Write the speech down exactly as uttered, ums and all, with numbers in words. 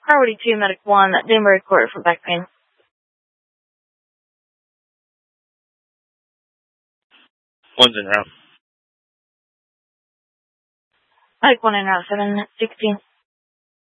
Priority two, Medic one, Danbury Court for back pain. One's in route. Medic one in route seven sixteen.